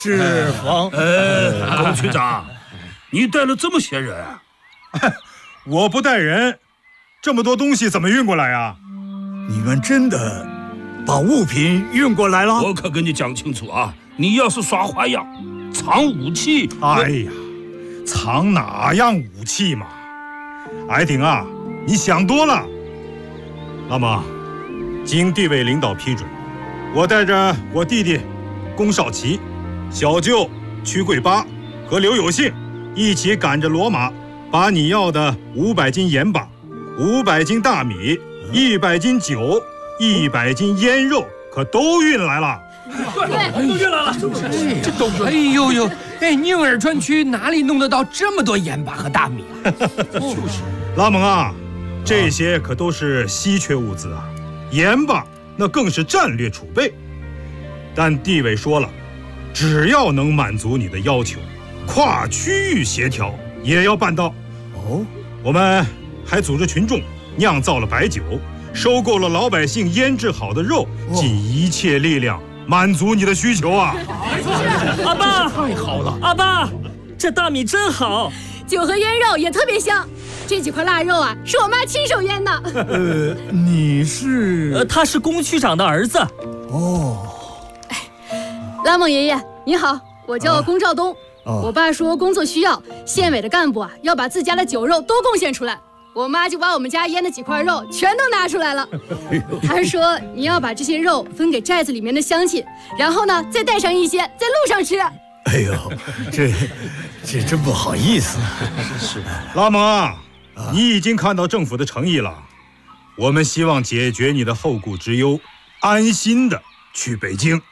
是房。 龚区长，你带了这么些人？ 我不带人，这么多东西怎么运过来啊？ 你们真的把物品运过来了？ 我可跟你讲清楚啊！你要是耍花样，藏武器， 哎呀，藏哪样武器嘛？矮顶啊，你想多了。那么，经地委领导批准，我带着我弟弟龚少奇、小舅屈贵八和刘有信一起赶着骡马，把你要的500斤盐巴、500斤大米、100斤酒、100斤腌肉可都运来了。 对，都运来了。这都哎呦呦，宁尔川区哪里弄得到这么多盐巴和大米啊？就是， 拉蒙啊，这些可都是稀缺物资啊，盐巴那更是战略储备。但地委说了，只要能满足你的要求，跨区域协调也要办到。 哦， 我们还组织群众酿造了白酒，收购了老百姓腌制好的肉，尽一切力量满足你的需求啊！ 阿爸， 太好了！ 阿爸，这大米真好， 酒和腌肉也特别香。这几块腊肉啊，是我妈亲手腌的。 你是？ 他是龚区长的儿子。 哦。 拉蒙爷爷，你好，我叫龚兆东。我爸说工作需要，县委的干部啊要把自家的酒肉都贡献出来。我妈就把我们家腌的几块肉全都拿出来了。她说你要把这些肉分给寨子里面的乡亲，然后呢再带上一些在路上吃。 哎呦，这真不好意思。 是拉蒙啊，你已经看到政府的诚意了。我们希望解决你的后顾之忧，安心的去北京。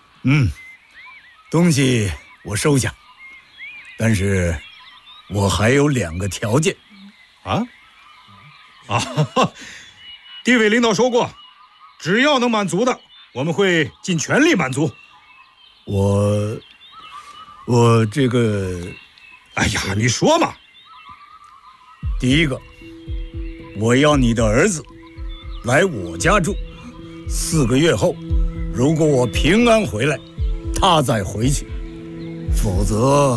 东西我收下，但是我还有2个条件。 地委领导说过，只要能满足的，我们会尽全力满足。 我这个， 哎呀，你说嘛。 第一个，我要你的儿子来我家住，4个月后，如果我平安回来，他再回去，否则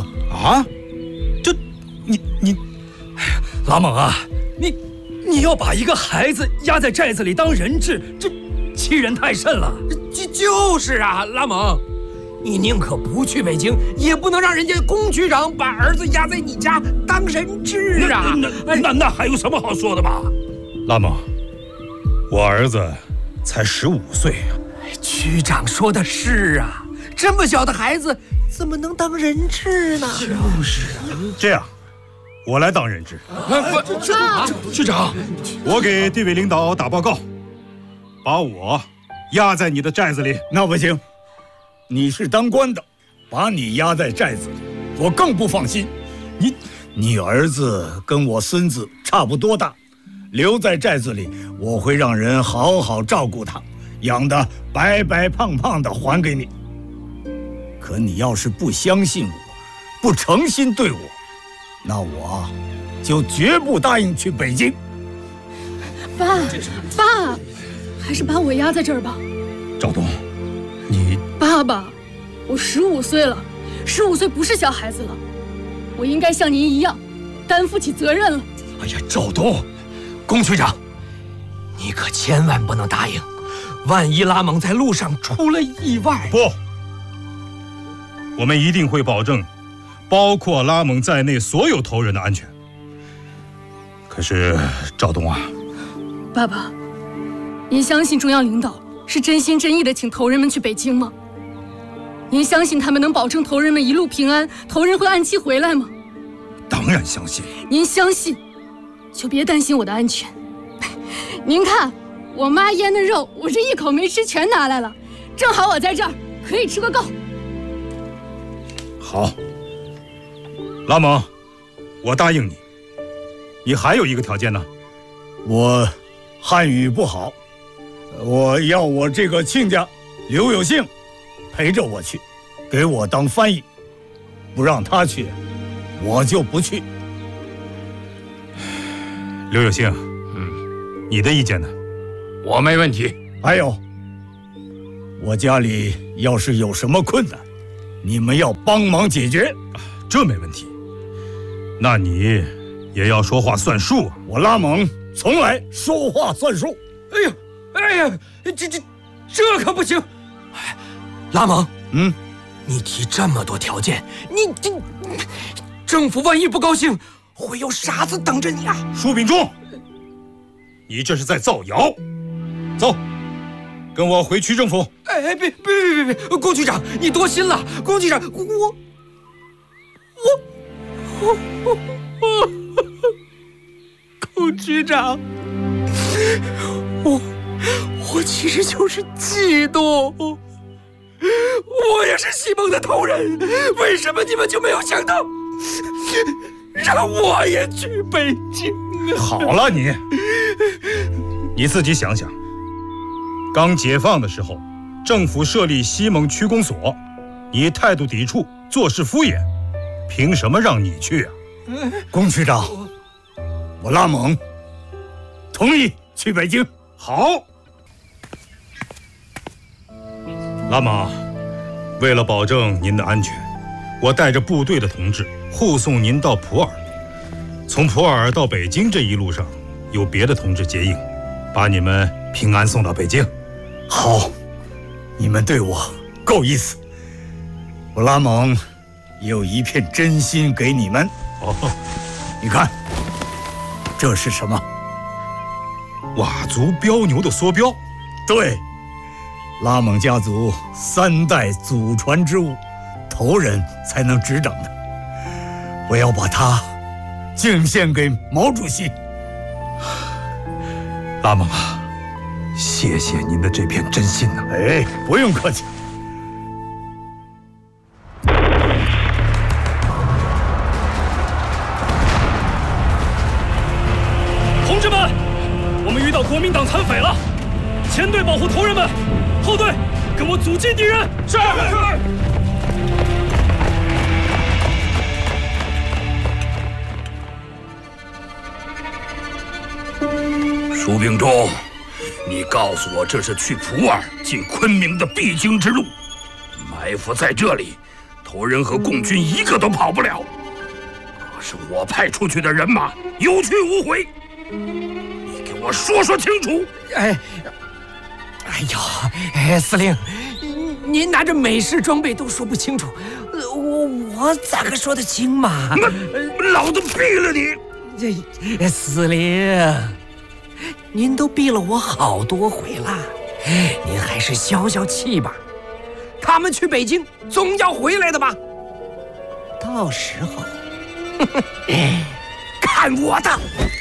你，拉蒙啊，你要把一个孩子压在寨子里当人质，这欺人太甚了。就是啊，拉蒙，你宁可不去北京，也不能让人家龚区长把儿子压在你家当人质啊！ 那还有什么好说的嘛？ 拉蒙，我儿子才15岁啊。 区长说的是啊，这么小的孩子怎么能当人质呢？就是啊， 这样，我来当人质。 区长， 我给地委领导打报告，把我压在你的寨子里。 那不行，你是当官的，把你压在寨子里，我更不放心。你儿子跟我孙子差不多大，留在寨子里，我会让人好好照顾他，养得白白胖胖的还给你。可你要是不相信我，不诚心对我，那我就绝不答应去北京。 爸，还是把我压在这儿吧。 赵东，你爸爸，我15岁了，15岁不是小孩子了，我应该像您一样担负起责任了。 哎呀，赵东，龚区长，你可千万不能答应，万一拉蒙在路上出了意外。 不，我们一定会保证包括拉蒙在内所有头人的安全。可是赵东啊， 爸爸，您相信中央领导是真心真意的请头人们去北京吗？您相信他们能保证头人们一路平安，头人会按期回来吗？ 当然相信。 您相信，就别担心我的安全。您看，我妈腌的肉，我这一口没吃全拿来了，正好我在这儿可以吃个够。 好，拉蒙，我答应你。你还有一个条件呢？ 我汉语不好，我要我这个亲家刘有幸陪着我去，给我当翻译，不让他去，我就不去。 刘有幸，你的意见呢？ 我没问题。 还有，我家里要是有什么困难， 你们要帮忙解决。 这没问题。那你也要说话算数啊！ 我拉蒙从来说话算数。 哎呀，这可不行！拉蒙，你提这么多条件，政府万一不高兴，会有啥子等着你啊？ 舒秉仲，你这是在造谣！走，跟我回区政府。 别！龚局长，你多心了。龚局长，我，龚局长，我其实就是嫉妒。我也是西蒙的头人，为什么你们就没有想到让我也去北京啊？ 好了，你自己想想，刚解放的时候，政府设立西蒙区公所，你态度抵触，做事敷衍，凭什么让你去啊？ 龚区长，我拉蒙同意去北京。 好，拉蒙，为了保证您的安全，我带着部队的同志护送您到普洱。从普洱到北京这一路上，有别的同志接应，把你们平安送到北京。 好，你们对我够意思。我拉蒙也有一片真心给你们。你看，这是什么？ 佤族标牛的梭镖。 对，拉蒙家族3代祖传之物，头人才能执掌的。我要把它敬献给毛主席。 拉蒙啊，谢谢您的这片真心呐！ 不用客气。 同志们，我们遇到国民党残匪了，前队保护头人们，后队跟我阻击敌人。是。 舒秉仲，你告诉我，这是去普洱进昆明的必经之路，埋伏在这里，头人和共军一个都跑不了。可是我派出去的人马有去无回，你给我说清楚。 司令，您拿着美式装备都说不清楚，我咋个说得清嘛？ 老子毙了你！ 司令，您都毙了我好多回了，您还是消消气吧。他们去北京总要回来的吧？到时候，看我的！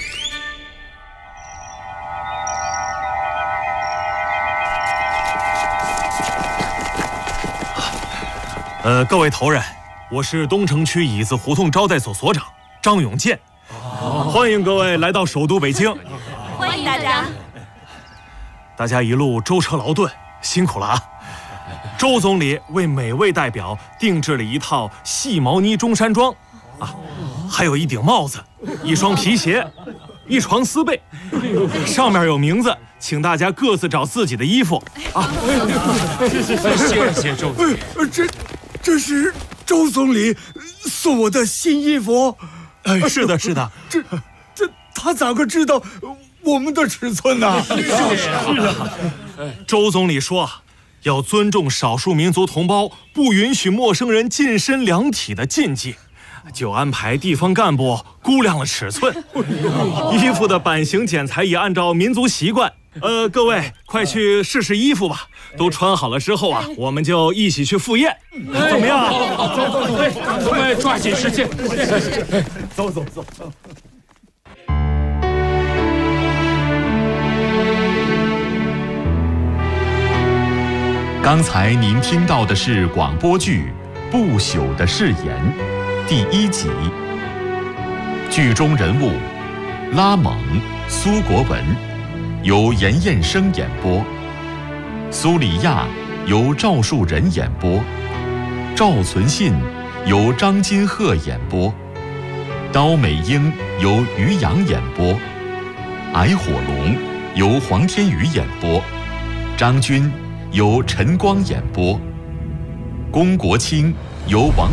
各位头人，我是东城区椅子胡同招待所所长张永健，欢迎各位来到首都北京。 欢迎大家。 大家一路舟车劳顿，辛苦了啊！周总理为每位代表定制了一套细毛呢中山装，还有一顶帽子、一双皮鞋、一床丝被，上面有名字，请大家各自找自己的衣服啊！ 谢谢周总理。 这是周总理送我的新衣服。 是的，是的。 这他咋个知道我们的尺寸呢？ 是啊。周总理说，要尊重少数民族同胞不允许陌生人近身量体的禁忌，就安排地方干部估量了尺寸。衣服的版型剪裁也按照民族习惯。各位快去试试衣服吧，都穿好了之后啊，我们就一起去赴宴，怎么样？走， 我们抓紧时间。 走。 刚才您听到的是广播剧《不朽的誓言》第1集，剧中人物拉蒙、苏国文由严彦生演播，苏里亚由赵树人演播，赵存信由张金鹤演播，刀美英由于洋演播，矮火龙由黄天宇演播，张军由陈光演播，龚国清由王